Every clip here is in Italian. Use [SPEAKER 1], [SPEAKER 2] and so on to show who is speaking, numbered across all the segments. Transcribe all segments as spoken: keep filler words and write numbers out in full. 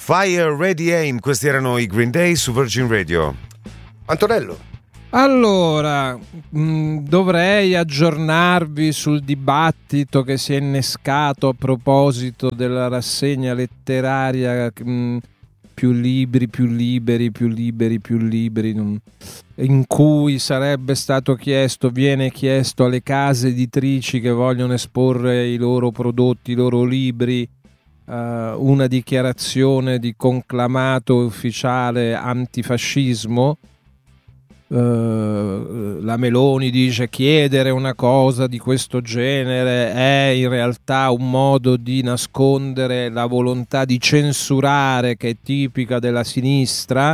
[SPEAKER 1] Fire Ready Aim, questi erano i Green Day su Virgin Radio. Antonello.
[SPEAKER 2] Allora, mh, dovrei aggiornarvi sul dibattito che si è innescato a proposito della rassegna letteraria mh, più libri, più liberi, più liberi, più liberi, mh, in cui sarebbe stato chiesto, viene chiesto alle case editrici che vogliono esporre i loro prodotti, i loro libri, Uh, una dichiarazione di conclamato ufficiale antifascismo. Uh, la Meloni dice: chiedere una cosa di questo genere è in realtà un modo di nascondere la volontà di censurare che è tipica della sinistra.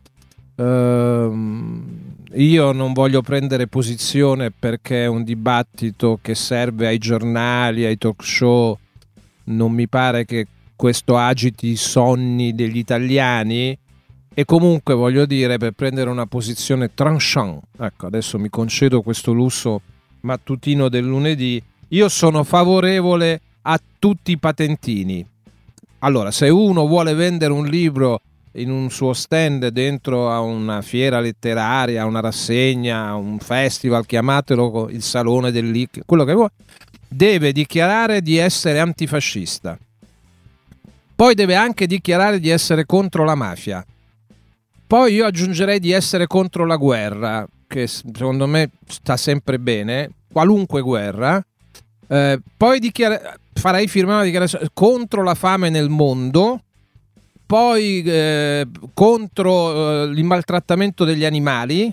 [SPEAKER 2] Uh, io non voglio prendere posizione perché è un dibattito che serve ai giornali, ai talk show. Non mi pare che questo agiti i sonni degli italiani, e comunque voglio dire, per prendere una posizione tranchant, ecco, adesso mi concedo questo lusso mattutino del lunedì, io sono favorevole a tutti i patentini. Allora, se uno vuole vendere un libro in un suo stand dentro a una fiera letteraria, a una rassegna, a un festival, chiamatelo il salone del L I C, quello che vuole, deve dichiarare di essere antifascista, poi deve anche dichiarare di essere contro la mafia, poi io aggiungerei di essere contro la guerra, che secondo me sta sempre bene, qualunque guerra, eh, poi dichiara- farei firmare una dichiarazione contro la fame nel mondo, poi eh, contro eh, il maltrattamento degli animali,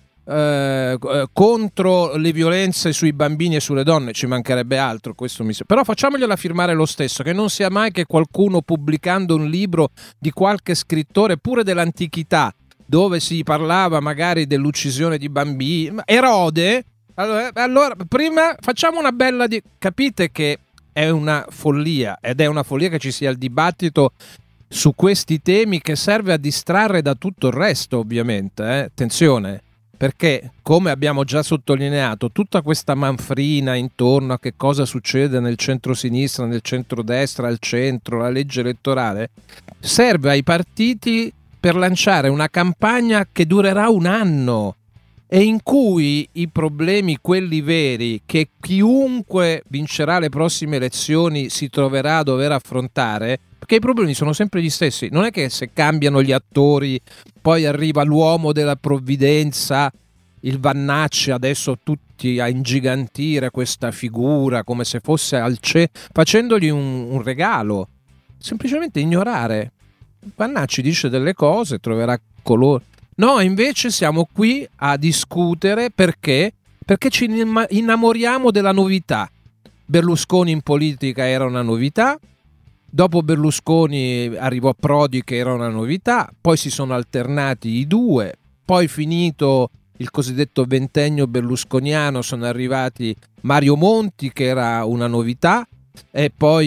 [SPEAKER 2] Eh, contro le violenze sui bambini e sulle donne, ci mancherebbe altro, questo mi... però facciamogliela firmare lo stesso, che non sia mai che qualcuno, pubblicando un libro di qualche scrittore pure dell'antichità dove si parlava magari dell'uccisione di bambini, Erode, allora, allora prima facciamo una bella di... capite che è una follia, ed è una follia che ci sia il dibattito su questi temi, che serve a distrarre da tutto il resto, ovviamente, eh? Attenzione, perché, come abbiamo già sottolineato, tutta questa manfrina intorno a che cosa succede nel centro-sinistra, nel centro-destra, al centro, la legge elettorale, serve ai partiti per lanciare una campagna che durerà un anno e in cui i problemi, quelli veri, che chiunque vincerà le prossime elezioni si troverà a dover affrontare, perché i problemi sono sempre gli stessi. Non è che se cambiano gli attori poi arriva l'uomo della provvidenza, il Vannacci, adesso tutti a ingigantire questa figura come se fosse al cielo, facendogli un, un regalo. Semplicemente ignorare. Vannacci dice delle cose, troverà colore. No, invece siamo qui a discutere perché? Perché ci innamoriamo della novità. Berlusconi in politica era una novità. Dopo Berlusconi arrivò Prodi, che era una novità, poi si sono alternati i due, poi finito il cosiddetto ventennio berlusconiano sono arrivati Mario Monti, che era una novità, e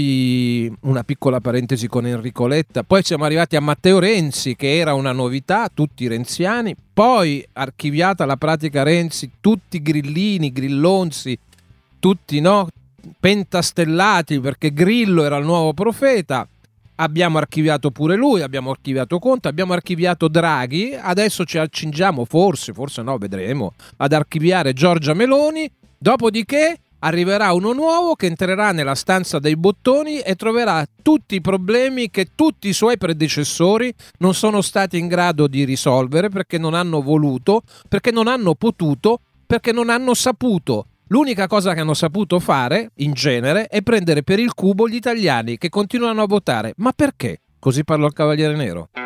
[SPEAKER 2] poi una piccola parentesi con Enrico Letta, poi siamo arrivati a Matteo Renzi, che era una novità, tutti renziani, poi archiviata la pratica Renzi, tutti grillini, grillonzi, tutti no, pentastellati, perché Grillo era il nuovo profeta. Abbiamo archiviato pure lui, abbiamo archiviato Conte, abbiamo archiviato Draghi, adesso ci accingiamo, forse, forse no, vedremo, ad archiviare Giorgia Meloni, dopodiché arriverà uno nuovo che entrerà nella stanza dei bottoni e troverà tutti i problemi che tutti i suoi predecessori non sono stati in grado di risolvere, perché non hanno voluto, perché non hanno potuto, perché non hanno saputo. L'unica cosa che hanno saputo fare, in genere, è prendere per il cubo gli italiani che continuano a votare. Ma perché? Così parlò il Cavaliere Nero.